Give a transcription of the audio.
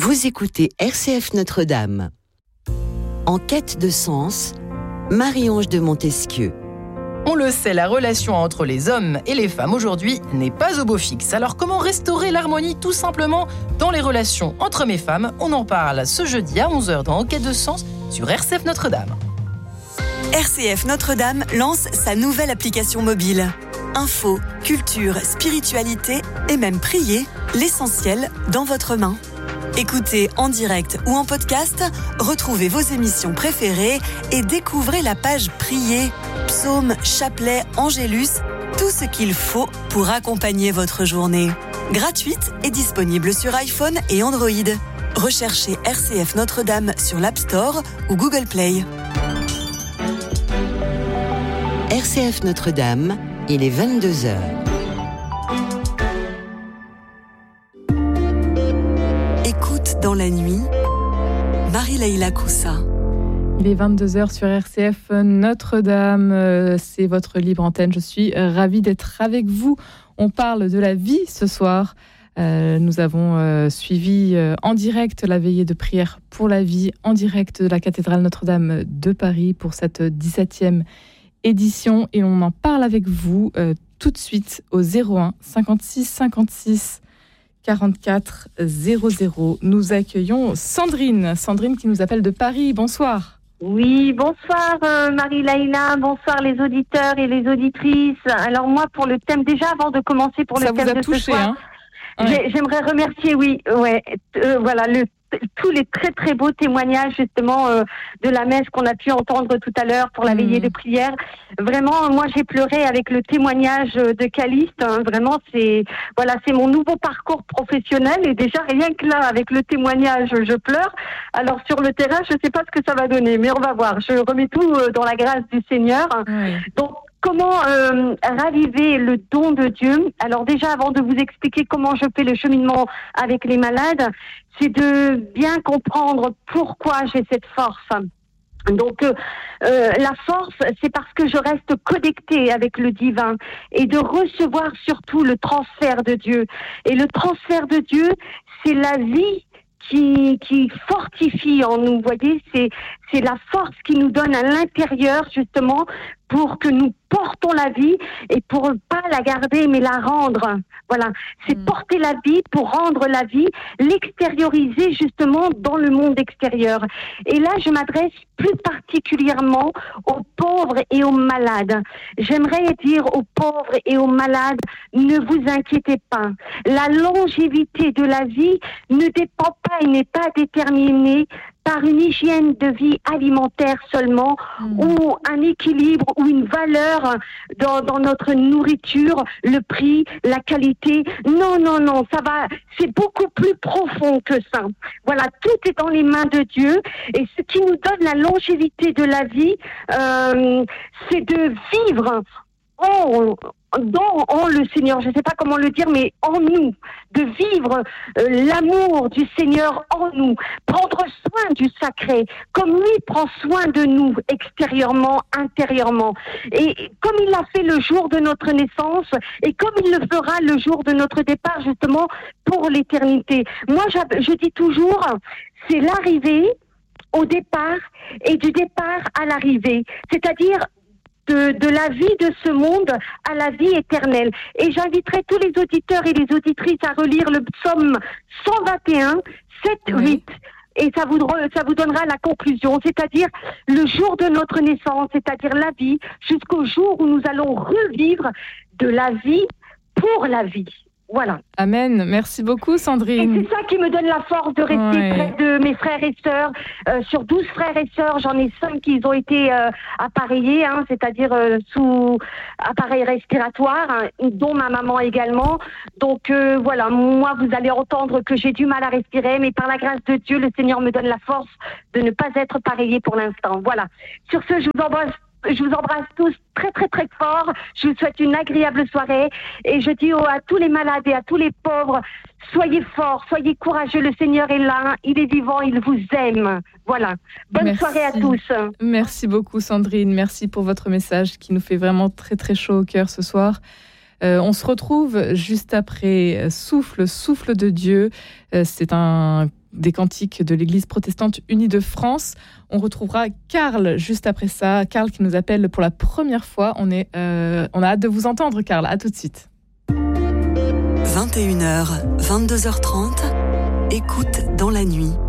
Vous écoutez RCF Notre-Dame. En quête de sens, Marie-Ange de Montesquieu. On le sait, la relation entre les hommes et les femmes aujourd'hui n'est pas au beau fixe. Alors comment restaurer l'harmonie tout simplement dans les relations entre hommes et femmes ? On en parle ce jeudi à 11h dans En quête de sens sur RCF Notre-Dame. RCF Notre-Dame lance sa nouvelle application mobile. Info, culture, spiritualité et même prier, l'essentiel dans votre main. Écoutez en direct ou en podcast, retrouvez vos émissions préférées et découvrez la page Prier, psaumes, chapelets, angélus, tout ce qu'il faut pour accompagner votre journée. Gratuite et disponible sur iPhone et Android. Recherchez RCF Notre-Dame sur l'App Store ou Google Play. RCF Notre-Dame, il est 22h. Écoute dans la nuit, Marie-Leïla Coussa. Il est 22h sur RCF Notre-Dame, c'est votre libre antenne. Je suis ravie d'être avec vous. On parle de la vie ce soir. Nous avons suivi en direct la veillée de prière pour la vie, en direct de la cathédrale Notre-Dame de Paris pour cette 17e édition. Et on en parle avec vous tout de suite au 01 56 56 44 00. Nous accueillons Sandrine qui nous appelle de Paris. Bonsoir. Oui, bonsoir Marie-Leïla, bonsoir les auditeurs et les auditrices. Alors moi, pour le thème, déjà avant de commencer pour le thème de ce soir, j'aimerais remercier, voilà, tous les très très beaux témoignages justement de la messe qu'on a pu entendre tout à l'heure pour la veillée de prière. Vraiment, moi j'ai pleuré avec le témoignage de Caliste. Vraiment, c'est mon nouveau parcours professionnel et déjà rien que là avec le témoignage, je pleure. Alors sur le terrain, je sais pas ce que ça va donner, mais on va voir. Je remets tout dans la grâce du Seigneur. Donc comment raviver le don de Dieu ? Alors déjà, avant de vous expliquer comment je fais le cheminement avec les malades, c'est de bien comprendre pourquoi j'ai cette force. Donc la force, c'est parce que je reste connectée avec le divin et de recevoir surtout le transfert de Dieu. Et le transfert de Dieu, c'est la vie qui fortifie en nous, vous voyez, c'est la force qui nous donne à l'intérieur justement pour que nous portons la vie et pour pas la garder mais la rendre. Voilà, c'est porter la vie pour rendre la vie, l'extérioriser justement dans le monde extérieur. Et là, je m'adresse plus particulièrement aux pauvres et aux malades. J'aimerais dire aux pauvres et aux malades, ne vous inquiétez pas. La longévité de la vie ne dépend pas et n'est pas déterminée par une hygiène de vie alimentaire seulement ou un équilibre ou une valeur dans notre nourriture, le prix, la qualité. Non, ça va, c'est beaucoup plus profond que ça. Voilà, tout est dans les mains de Dieu et ce qui nous donne la longévité de la vie, c'est de vivre dans le Seigneur, je ne sais pas comment le dire, mais en nous, de vivre l'amour du Seigneur en nous, prendre soin du sacré, comme lui prend soin de nous extérieurement, intérieurement. Et comme il l'a fait le jour de notre naissance, et comme il le fera le jour de notre départ, justement, pour l'éternité. Moi, je dis toujours, c'est l'arrivée au départ et du départ à l'arrivée. C'est-à-dire de la vie de ce monde à la vie éternelle. Et j'inviterai tous les auditeurs et les auditrices à relire le psaume 121, 7, 8. Et ça vous donnera la conclusion, c'est-à-dire le jour de notre naissance, c'est-à-dire la vie, jusqu'au jour où nous allons revivre de la vie pour la vie. Voilà. Amen. Merci beaucoup, Sandrine. Et c'est ça qui me donne la force de rester près de mes frères et sœurs. Sur 12 frères et sœurs, j'en ai 5 qui ont été appareillés, c'est-à-dire sous appareil respiratoire, dont ma maman également. Donc voilà, moi, vous allez entendre que j'ai du mal à respirer, mais par la grâce de Dieu, le Seigneur me donne la force de ne pas être appareillée pour l'instant. Voilà. Sur ce, je vous embrasse tous très très très fort. Je vous souhaite une agréable soirée et je dis à tous les malades et à tous les pauvres, soyez forts, soyez courageux, le Seigneur est là, il est vivant, il vous aime. Voilà. Bonne soirée à tous. Merci beaucoup Sandrine, merci pour votre message qui nous fait vraiment très très chaud au cœur ce soir. On se retrouve juste après Souffle de Dieu. C'est un des cantiques de l'Église protestante unie de France. On retrouvera Karl juste après ça. Karl qui nous appelle pour la première fois. On a hâte de vous entendre, Karl. À tout de suite. 21h, 22h30, écoute dans la nuit.